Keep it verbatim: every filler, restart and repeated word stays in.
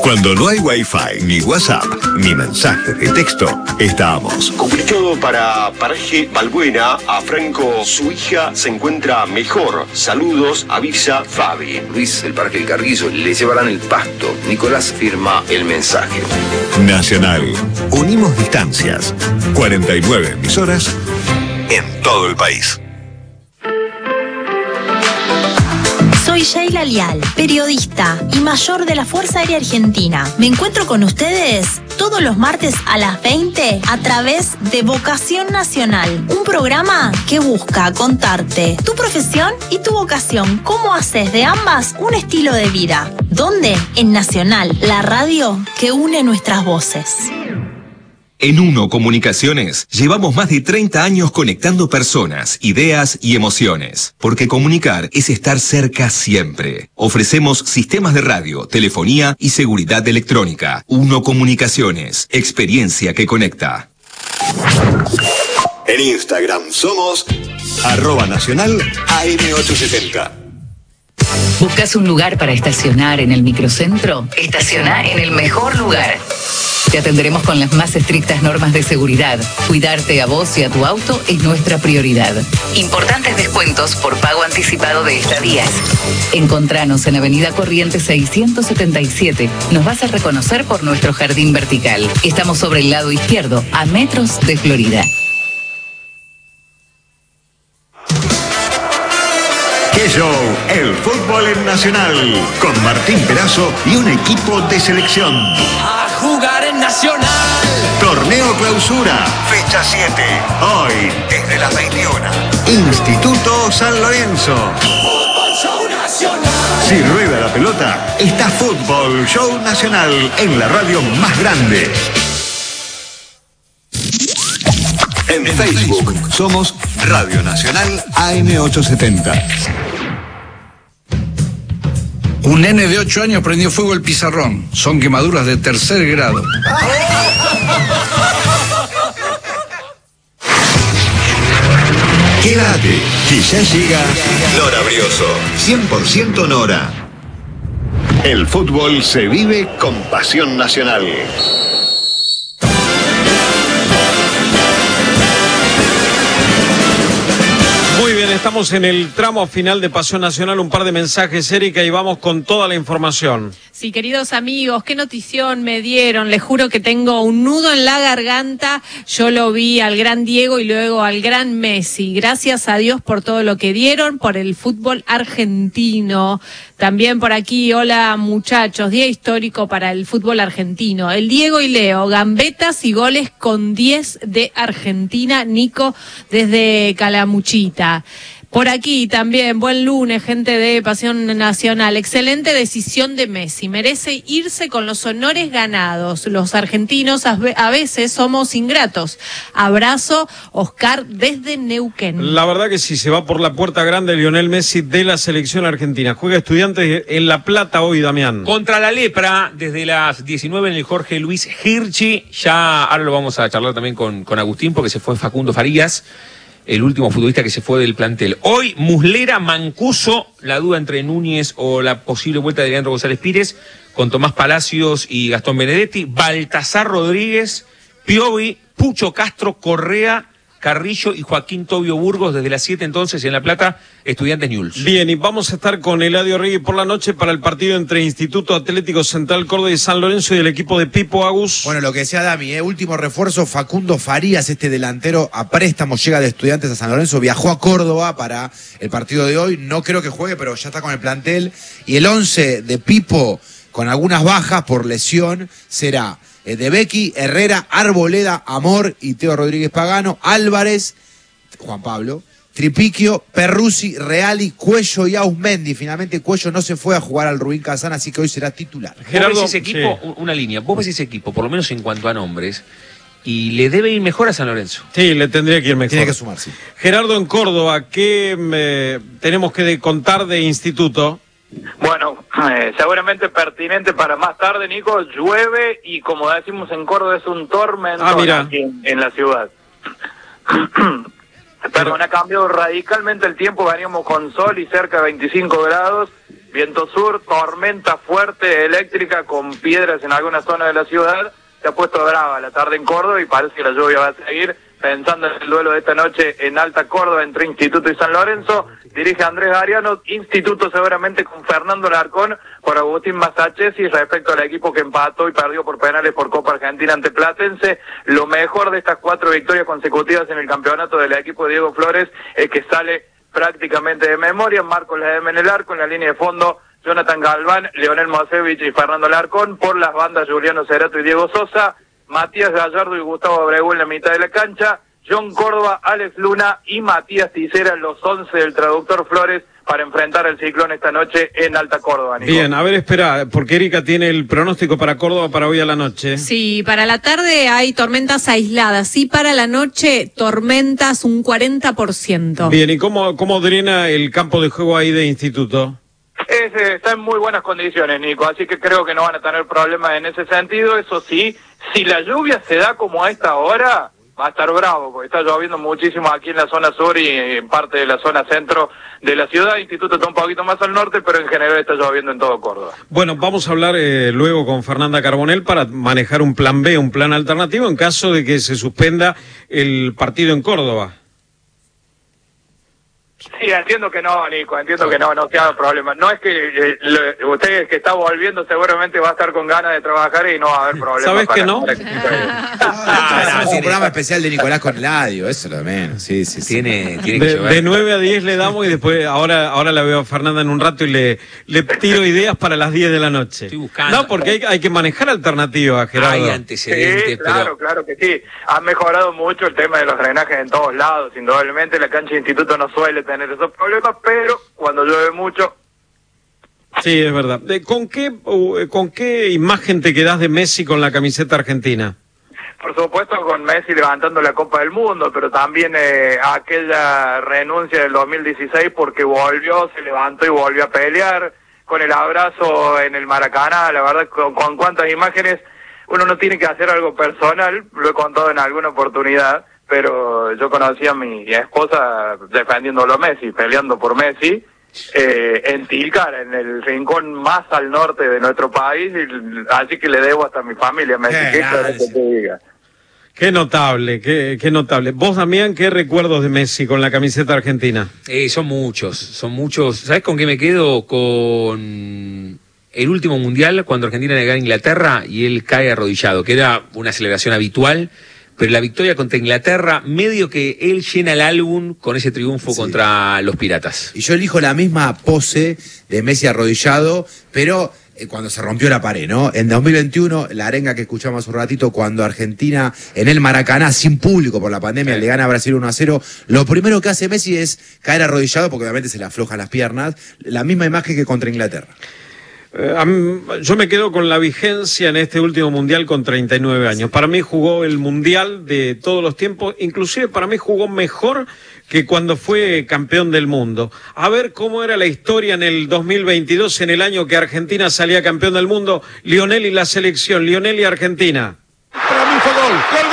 Cuando no hay Wi-Fi, ni WhatsApp, ni mensaje de texto, estamos. Complicado para Paraje Balbuena. A Franco, su hija se encuentra mejor. Saludos, avisa Fabi. Luis, el Parque del Carrizo, le llevarán el pasto. Nicolás firma el mensaje. Nacional. Unimos distancias. cuarenta y nueve emisoras en todo el país. Soy Sheila Lial, periodista y mayor de la Fuerza Aérea Argentina. Me encuentro con ustedes todos los martes a las veinte a través de Vocación Nacional, un programa que busca contarte tu profesión y tu vocación, cómo haces de ambas un estilo de vida. ¿Dónde? En Nacional, la radio que une nuestras voces. En Uno Comunicaciones llevamos más de treinta años conectando personas, ideas y emociones, porque comunicar es estar cerca siempre. Ofrecemos sistemas de radio, telefonía y seguridad electrónica. Uno Comunicaciones, experiencia que conecta. En Instagram somos arroba nacional A M ochocientos setenta. ¿Buscas un lugar para estacionar en el microcentro? Estaciona en el mejor lugar. Te atenderemos con las más estrictas normas de seguridad. Cuidarte a vos y a tu auto es nuestra prioridad. Importantes descuentos por pago anticipado de estadías. Encontranos en Avenida Corrientes seiscientos setenta y siete. Nos vas a reconocer por nuestro jardín vertical. Estamos sobre el lado izquierdo, a metros de Florida. ¡Qué show! El fútbol en Nacional, con Martín Perazo y un equipo de selección. A jugar en Nacional. Torneo Clausura, fecha siete. Hoy, desde las veintiuna. Instituto San Lorenzo. Fútbol Show Nacional. Si rueda la pelota, está Fútbol Show Nacional en la radio más grande. En Facebook somos Radio Nacional A M ochocientos setenta. Un nene de ocho años prendió fuego el pizarrón. Son quemaduras de tercer grado. Quédate, que ya llega Nora Brioso. cien por ciento Nora. El fútbol se vive con pasión nacional. Muy bien, estamos en el tramo final de Pasión Nacional. Un par de mensajes, Erika, y vamos con toda la información. Sí, queridos amigos, qué notición me dieron. Les juro que tengo un nudo en la garganta. Yo lo vi al gran Diego y luego al gran Messi. Gracias a Dios por todo lo que dieron, por el fútbol argentino. También por aquí, hola muchachos, día histórico para el fútbol argentino. El Diego y Leo, gambetas y goles con diez de Argentina. Nico desde Calamuchita. Por aquí también, buen lunes, gente de Pasión Nacional. Excelente decisión de Messi. Merece irse con los honores ganados. Los argentinos a veces somos ingratos. Abrazo, Oscar, desde Neuquén. La verdad que sí, se va por la puerta grande Lionel Messi de la selección argentina. Juega Estudiantes en La Plata hoy, Damián. Contra la lepra, desde las diecinueve en el Jorge Luis Hirschi. Ya ahora lo vamos a charlar también con, con Agustín, porque se fue Facundo Farías, el último futbolista que se fue del plantel. Hoy, Muslera, Mancuso, la duda entre Núñez o la posible vuelta de Leandro González Pires, con Tomás Palacios y Gastón Benedetti, Baltasar Rodríguez, Piovi, Pucho Castro, Correa, Carrillo y Joaquín Tobio Burgos, desde las siete entonces en La Plata, Estudiantes Newell's. Bien, y vamos a estar con Eladio Rigui por la noche para el partido entre Instituto Atlético Central Córdoba y San Lorenzo y el equipo de Pipo Agus. Bueno, lo que decía Dami, eh, último refuerzo, Facundo Farías, este delantero a préstamo, llega de Estudiantes a San Lorenzo, viajó a Córdoba para el partido de hoy, no creo que juegue, pero ya está con el plantel, y el once de Pipo, con algunas bajas por lesión, será de Becky, Herrera, Arboleda, Amor y Teo Rodríguez Pagano, Álvarez, Juan Pablo, Tripiquio, Perruzzi, Reali, Cuello y Ausmendi. Finalmente Cuello no se fue a jugar al Rubín Kazán, así que hoy será titular. Gerardo, ¿vos ves ese equipo, sí. una línea, vos ves ese equipo, por lo menos en cuanto a nombres, y le debe ir mejor a San Lorenzo? Sí, le tendría que ir mejor. Tiene que sumar, sí. Gerardo, en Córdoba, ¿qué eh, tenemos que contar de Instituto? Bueno, eh, seguramente pertinente para más tarde, Nico. Llueve y, como decimos en Córdoba, es un tormentón ah, aquí en, en la ciudad. Perdón, ha cambiado radicalmente el tiempo. Veníamos con sol y cerca de veinticinco grados viento sur, tormenta fuerte eléctrica con piedras en algunas zonas de la ciudad. Se ha puesto brava la tarde en Córdoba y parece que la lluvia va a seguir. Pensando en el duelo de esta noche en Alta Córdoba entre Instituto y San Lorenzo, dirige Andrés Ariano, Instituto seguramente con Fernando Larcón por Agustín Masachesi respecto al equipo que empató y perdió por penales por Copa Argentina ante Platense. Lo mejor de estas cuatro victorias consecutivas en el campeonato del equipo de Diego Flores es que sale prácticamente de memoria. Marcos Ledesma en el arco, en la línea de fondo Jonathan Galván, Leonel Mosevich y Fernando Larcón, por las bandas Juliano Cerato y Diego Sosa, Matías Gallardo y Gustavo Abreu en la mitad de la cancha, John Córdoba, Alex Luna y Matías Ticera, los once del traductor Flores, para enfrentar el Ciclón esta noche en Alta Córdoba, Nico. Bien, a ver, espera, porque Erika tiene el pronóstico para Córdoba para hoy a la noche. Sí, para la tarde hay tormentas aisladas, y para la noche tormentas un cuarenta por ciento. Bien, ¿y cómo, cómo drena el campo de juego ahí de Instituto? Es, eh, está en muy buenas condiciones, Nico, así que creo que no van a tener problemas en ese sentido. Eso sí, si la lluvia se da como a esta hora, va a estar bravo, porque está lloviendo muchísimo aquí en la zona sur y en parte de la zona centro de la ciudad. Instituto está un poquito más al norte, pero en general está lloviendo en todo Córdoba. Bueno, vamos a hablar eh, luego con Fernanda Carbonell para manejar un plan B, un plan alternativo en caso de que se suspenda el partido en Córdoba. Sí, entiendo que no, Nico, entiendo que no, no te haga problema. No es que eh, lo, usted que está volviendo seguramente va a estar con ganas de trabajar y no va a haber problema. ¿Sabes que no? Ah, no, un programa especial de Nicolás con Eladio, eso es lo de menos. Sí, sí, sí. Tiene, tiene que de, llover. de nueve a diez le damos y después, ahora ahora la veo a Fernanda en un rato y le, le tiro ideas para las diez de la noche. Estoy buscando. No, porque hay, hay que manejar alternativas, Gerardo. Hay antecedentes, sí, claro, pero... claro que sí. Ha mejorado mucho el tema de los drenajes en todos lados. Indudablemente la cancha de Instituto no suele tener esos problemas, pero cuando llueve mucho... Sí, es verdad. ¿Con qué, con qué imagen te quedás de Messi con la camiseta argentina? Por supuesto con Messi levantando la Copa del Mundo, pero también eh, aquella renuncia del dos mil dieciséis porque volvió, se levantó y volvió a pelear, con el abrazo en el Maracaná, la verdad, con, con cuántas imágenes. Uno no tiene que hacer algo personal, lo he contado en alguna oportunidad, pero yo conocí a mi esposa defendiéndolo a Messi, peleando por Messi, eh, en Tilcara, en el rincón más al norte de nuestro país, y así que le debo hasta a mi familia, Messi, Qué ¿qué querés que te diga? Qué notable, qué, qué notable. Vos, Damián, ¿qué recuerdos de Messi con la camiseta argentina? Eh, son muchos, son muchos. ¿Sabés con qué me quedo? Con el último mundial, cuando Argentina le gana a Inglaterra y él cae arrodillado, que era una celebración habitual, pero la victoria contra Inglaterra, medio que él llena el álbum con ese triunfo sí. contra los Piratas. Y yo elijo la misma pose de Messi arrodillado, pero eh, cuando se rompió la pared, ¿no? En dos mil veintiuno, la arenga que escuchamos hace un ratito, cuando Argentina en el Maracaná, sin público por la pandemia, sí. le gana a Brasil uno a cero, lo primero que hace Messi es caer arrodillado, porque obviamente se le aflojan las piernas, la misma imagen que contra Inglaterra. Yo me quedo con la vigencia en este último mundial con treinta y nueve años. Para mí jugó el mundial de todos los tiempos, inclusive para mí jugó mejor que cuando fue campeón del mundo. A ver cómo era la historia en el dos mil veintidós, en el año que Argentina salía campeón del mundo. Lionel y la selección, Lionel y Argentina. Para mí fue gol, gol.